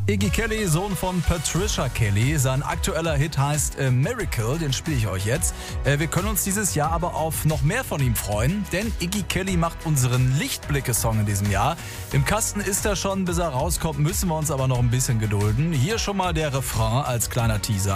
Iggy Kelly, Sohn von Patricia Kelly. Sein aktueller Hit heißt Miracle, den spiele ich euch jetzt. Wir können uns dieses Jahr aber auf noch mehr von ihm freuen, denn Iggy Kelly macht unseren Lichtblicke-Song in diesem Jahr. Im Kasten ist er schon, bis er rauskommt, müssen wir uns aber noch ein bisschen gedulden. Hier schon mal der Refrain als kleiner Teaser.